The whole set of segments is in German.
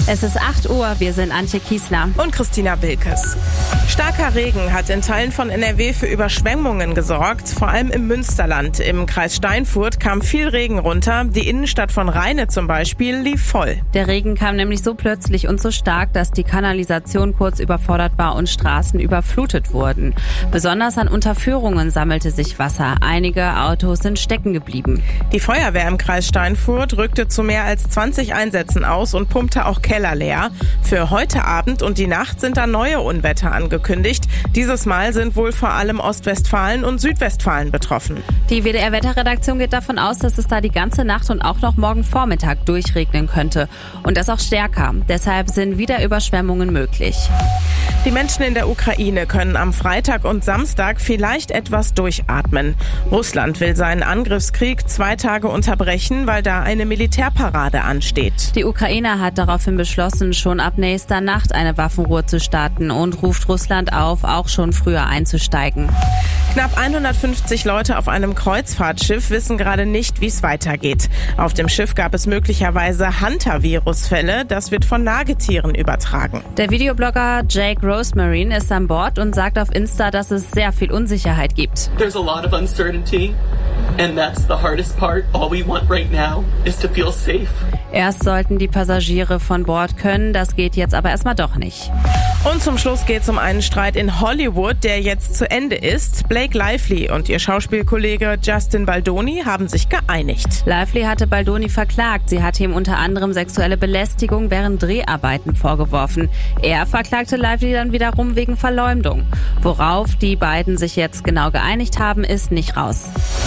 Es ist 8 Uhr, wir sind Antje Kiesler und Christina Wilkes. Starker Regen hat in Teilen von NRW für Überschwemmungen gesorgt, vor allem im Münsterland. Im Kreis Steinfurt kam viel Regen runter. Die Innenstadt von Rheine zum Beispiel lief voll. Der Regen kam nämlich so plötzlich und so stark, dass die Kanalisation kurz überfordert war und Straßen überflutet wurden. Besonders an Unterführungen sammelte sich Wasser. Einige Autos sind stecken geblieben. Die Feuerwehr im Kreis Steinfurt rückte zu mehr als 20 Einsätzen aus und pumpte auch Keller leer. Für heute Abend und die Nacht sind dann neue Unwetter angekündigt. Dieses Mal sind wohl vor allem Ostwestfalen und Südwestfalen betroffen. Die WDR-Wetterredaktion geht davon aus, dass es da die ganze Nacht und auch noch morgen Vormittag durchregnen könnte. Und das auch stärker. Deshalb sind wieder Überschwemmungen möglich. Die Menschen in der Ukraine können am Freitag und Samstag vielleicht etwas durchatmen. Russland will seinen Angriffskrieg 2 Tage unterbrechen, weil da eine Militärparade ansteht. Die Ukraine hat daraufhin beschlossen, schon ab nächster Nacht eine Waffenruhe zu starten und ruft Russland auf, auch schon früher einzusteigen. Knapp 150 Leute auf einem Kreuzfahrtschiff wissen gerade nicht, wie es weitergeht. Auf dem Schiff gab es möglicherweise Hunter-Virus-Fälle. Das wird von Nagetieren übertragen. Der Videoblogger Jake Rosemarine ist an Bord und sagt auf Insta, dass es sehr viel Unsicherheit gibt. There's a lot of uncertainty. And that's the hardest part. All we want right now is to feel safe. Erst sollten die Passagiere von Bord können, das geht jetzt aber erstmal doch nicht. Und zum Schluss geht es um einen Streit in Hollywood, der jetzt zu Ende ist. Blake Lively und ihr Schauspielkollege Justin Baldoni haben sich geeinigt. Lively hatte Baldoni verklagt. Sie hatte ihm unter anderem sexuelle Belästigung während Dreharbeiten vorgeworfen. Er verklagte Lively dann wiederum wegen Verleumdung. Worauf die beiden sich jetzt genau geeinigt haben, ist nicht raus.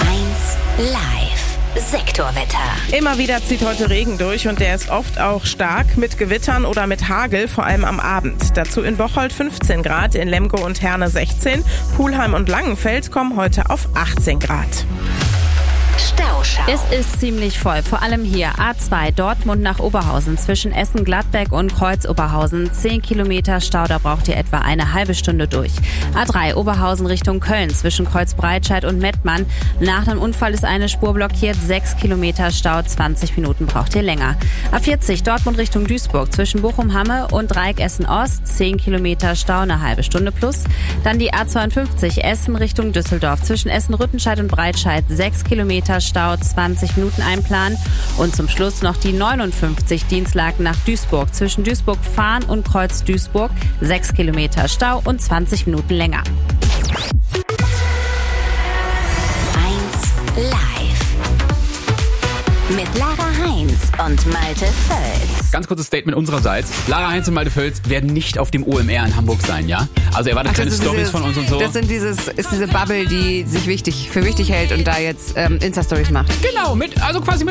1 Live. Sektorwetter. Immer wieder zieht heute Regen durch und der ist oft auch stark mit Gewittern oder mit Hagel, vor allem am Abend. Dazu in Bocholt 15 Grad, in Lemgo und Herne 16, Pulheim und Langenfeld kommen heute auf 18 Grad. Stauschau. Es ist ziemlich voll, vor allem hier. A2 Dortmund nach Oberhausen zwischen Essen-Gladbeck und Kreuz-Oberhausen. 10 Kilometer Stau, da braucht ihr etwa eine halbe Stunde durch. A3 Oberhausen Richtung Köln zwischen Kreuz-Breitscheid und Mettmann. Nach einem Unfall ist eine Spur blockiert. 6 Kilometer Stau, 20 Minuten braucht ihr länger. A40 Dortmund Richtung Duisburg zwischen Bochum-Hamme und Dreieck Essen-Ost. 10 Kilometer Stau, eine halbe Stunde plus. Dann die A52 Essen Richtung Düsseldorf zwischen Essen-Rüttenscheid und Breitscheid. 6 Kilometer Stau, 20 Minuten einplanen. Und zum Schluss noch die 59 Dienstlaken nach Duisburg zwischen Duisburg-Fahn und Kreuz-Duisburg. 6 Kilometer Stau und 20 Minuten länger. 1 Live. Mit Lara Heinz und Malte Völz. Ganz kurzes Statement unsererseits. Lara Heinz und Malte Völz werden nicht auf dem OMR in Hamburg sein, ja? Also erwartet keine Storys von uns und so. Das ist diese Bubble, die sich für wichtig hält und da jetzt Insta-Stories macht. Genau, also quasi mit